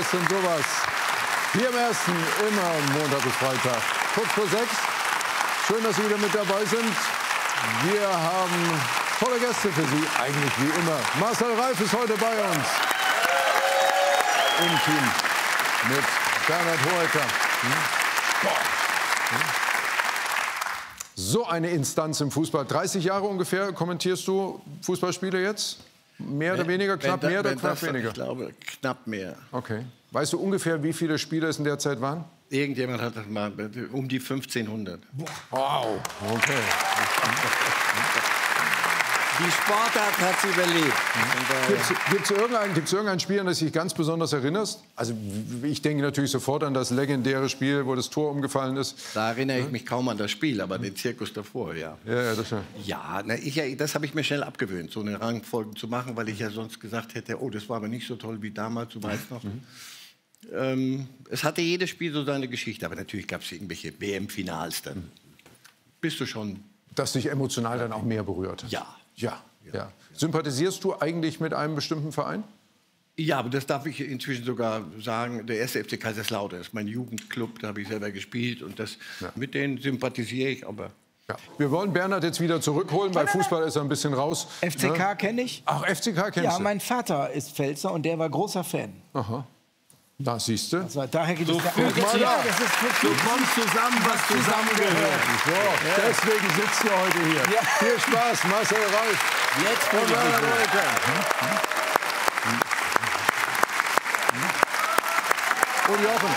weiß denn sowas? Hier im Ersten, immer Montag bis Freitag, kurz vor 6. Schön, dass Sie wieder mit dabei sind. Wir haben tolle Gäste für Sie, eigentlich wie immer. Marcel Reif ist heute bei uns. Im Team mit Bernhard Hoeker. So eine Instanz im Fußball. 30 Jahre ungefähr kommentierst du Fußballspiele jetzt? Mehr oder weniger? Knapp mehr oder knapp weniger? Ich glaube, knapp mehr. Okay. Weißt du ungefähr, wie viele Spiele es in der Zeit waren? Irgendjemand hat das mal um die 1500. Wow. Okay. Die Sportart hat sie überlebt. Gibt's irgendein Spiel, an das du dich ganz besonders erinnerst? Also ich denke natürlich sofort an das legendäre Spiel, wo das Tor umgefallen ist. Da erinnere ich mich kaum an das Spiel, aber den Zirkus davor, ja. Ja, das schon. Ja, das habe ich mir schnell abgewöhnt, so eine Rangfolge zu machen, weil ich ja sonst gesagt hätte, oh, das war aber nicht so toll wie damals, du weißt noch. Es hatte jedes Spiel so seine Geschichte, aber natürlich gab es irgendwelche WM-Finals dann. Bist du schon... Das dich emotional dann auch mehr berührt? Ja. Ja. Sympathisierst du eigentlich mit einem bestimmten Verein? Ja, aber das darf ich inzwischen sogar sagen. Der 1. FC Kaiserslautern ist mein Jugendclub, da habe ich selber gespielt. Und mit denen sympathisiere ich, aber... Ja. Wir wollen Bernhard jetzt wieder zurückholen, weil Fußball ist er ein bisschen raus. FCK kenne ich. Ach, FCK kennst du? Ja, mein Vater ist Pfälzer und der war großer Fan. Aha. Da siehst du. Also, daher geht es so kommt zusammen, was zusammengehört. So, deswegen sitzt du heute hier. Ja. Viel Spaß, Marcel Reif. Jetzt von Bernhard Hoeker. Und Jochen.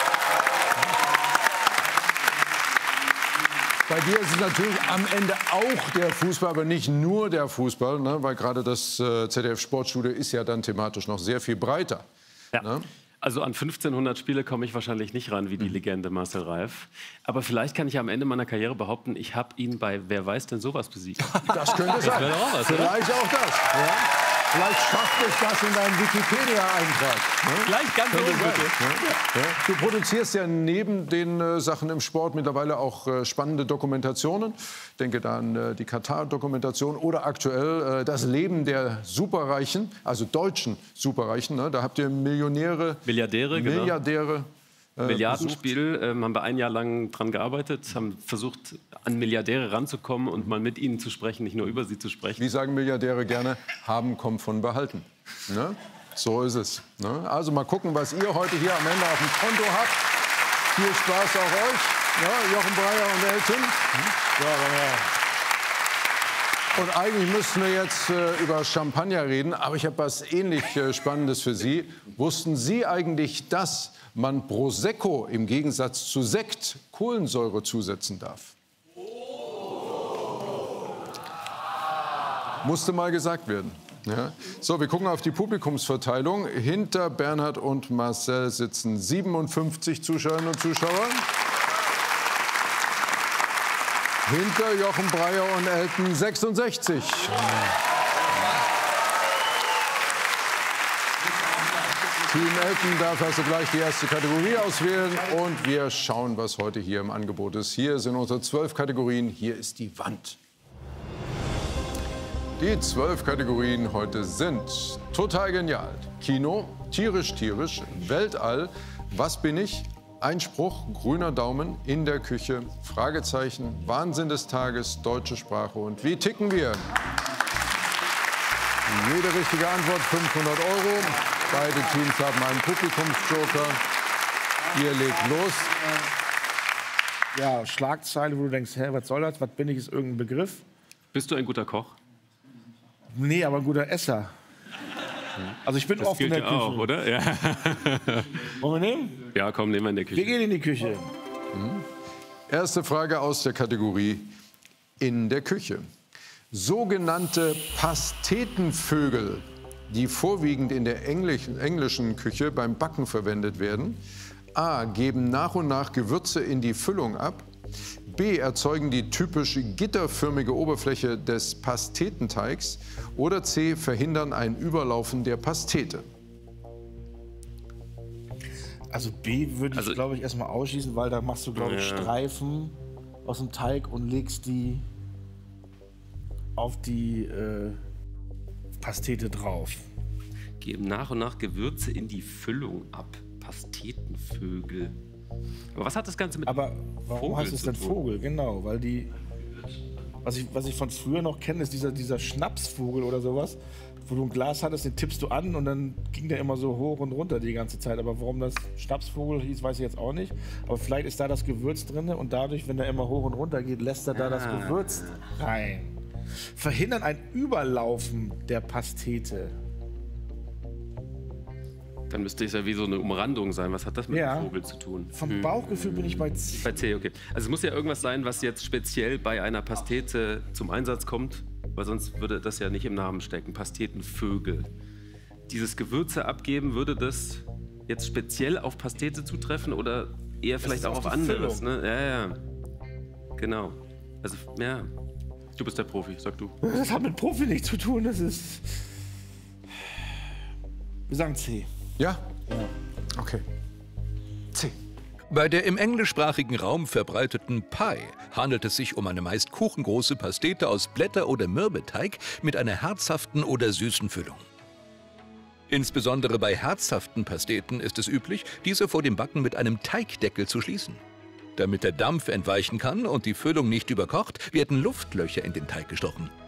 Bei dir ist es natürlich am Ende auch der Fußball, aber nicht nur der Fußball, ne? Weil gerade das ZDF-Sportstudio ist ja dann thematisch noch sehr viel breiter. Ja. Ne? Also an 1500 Spiele komme ich wahrscheinlich nicht ran wie die Legende Marcel Reif. Aber vielleicht kann ich am Ende meiner Karriere behaupten, ich habe ihn bei Wer weiß denn sowas besiegt. Das könnte sein. wäre auch was, vielleicht auch das. Ja? Vielleicht schafft es das in deinen Wikipedia-Eintrag. Ne? Gleich ganz oben, bitte. Ja. Du produzierst ja neben den Sachen im Sport mittlerweile auch spannende Dokumentationen. Ich denke da an die Katar-Dokumentation oder aktuell das Leben der Superreichen, also deutschen Superreichen. Ne? Da habt ihr Milliardäre. Genau. Milliardenspiel, haben wir ein Jahr lang dran gearbeitet, haben versucht, an Milliardäre ranzukommen und mal mit ihnen zu sprechen, nicht nur über sie zu sprechen. Wie sagen Milliardäre gerne, haben kommt von behalten. Ne? So ist es. Ne? Also mal gucken, was ihr heute hier am Ende auf dem Konto habt. Viel Spaß auch euch, ja, Jochen Breyer und Elton. Und eigentlich müssten wir jetzt über Champagner reden, aber ich habe was ähnlich Spannendes für Sie. Wussten Sie eigentlich, dass man Prosecco im Gegensatz zu Sekt Kohlensäure zusetzen darf? Musste mal gesagt werden. Ja. So, wir gucken auf die Publikumsverteilung. Hinter Bernhard und Marcel sitzen 57 Zuschauerinnen und Zuschauer. Hinter Jochen Breyer und Elton 66. Team Elton darf also gleich die erste Kategorie auswählen. Und wir schauen, was heute hier im Angebot ist. Hier sind unsere 12 Kategorien. Hier ist die Wand. Die 12 Kategorien heute sind total genial. Kino, tierisch, Weltall, was bin ich? Einspruch, grüner Daumen, in der Küche, Fragezeichen, Wahnsinn des Tages, deutsche Sprache und wie ticken wir? Jede richtige Antwort 500 €. Beide Teams haben einen Publikumsjoker. Ihr legt los. Ja, Schlagzeile, wo du denkst, hä, was soll das? Was bin ich, ist irgendein Begriff? Bist du ein guter Koch? Nee, aber ein guter Esser. Also ich bin Das oft in gilt der ja Küche. auch, oder? Ja. Wollen wir nehmen? Ja, komm, nehmen wir in der Wir Küche. gehen in die Küche. Erste Frage aus der Kategorie in der Küche. Sogenannte Pastetenvögel, die vorwiegend in der englischen Küche beim Backen verwendet werden. A. Geben nach und nach Gewürze in die Füllung ab. B. Erzeugen die typisch gitterförmige Oberfläche des Pastetenteigs. Oder C. Verhindern ein Überlaufen der Pastete. Also B würde ich, glaube ich, erstmal ausschließen, weil da machst du, glaube ich, Streifen aus dem Teig und legst die auf die Pastete drauf. Geben nach und nach Gewürze in die Füllung ab. Pastetenvögel. Aber was hat das Ganze mit Aber warum Vogel heißt es denn Vogel? Genau, weil die... Was ich von früher noch kenne, ist dieser Schnapsvogel oder sowas, wo du ein Glas hattest, den tippst du an und dann ging der immer so hoch und runter die ganze Zeit. Aber warum das Schnapsvogel hieß, weiß ich jetzt auch nicht. Aber vielleicht ist da das Gewürz drin und dadurch, wenn der immer hoch und runter geht, lässt er da das Gewürz rein. Verhindern ein Überlaufen der Pastete. Dann müsste es ja wie so eine Umrandung sein. Was hat das mit dem Vogel zu tun? Vom Bauchgefühl bin ich bei C. Bei C, okay. Also es muss ja irgendwas sein, was jetzt speziell bei einer Pastete zum Einsatz kommt, weil sonst würde das ja nicht im Namen stecken. Pastetenvögel. Dieses Gewürze abgeben, würde das jetzt speziell auf Pastete zutreffen oder eher vielleicht auch auf anderes? Ne? Ja. Genau. Also, ja. Du bist der Profi, sag du. Das hat mit Profi nichts zu tun, das ist... Wir sagen C. Ja? Okay. C. Bei der im englischsprachigen Raum verbreiteten Pie handelt es sich um eine meist kuchengroße Pastete aus Blätter- oder Mürbeteig mit einer herzhaften oder süßen Füllung. Insbesondere bei herzhaften Pasteten ist es üblich, diese vor dem Backen mit einem Teigdeckel zu schließen. Damit der Dampf entweichen kann und die Füllung nicht überkocht, werden Luftlöcher in den Teig gestochen.